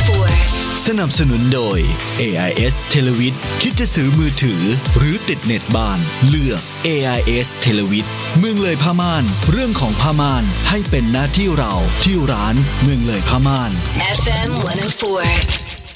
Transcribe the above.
104สนับสนุนโดย AIS Televid คิดจะซื้อมือถือหรือติดเน็ตบ้านเลือก AIS Televid เมืองเลยผ้าม่านเรื่องของผ้าม่านให้เป็นหน้าที่เราที่ร้านเมืองเลยผ้าม่าน FM 104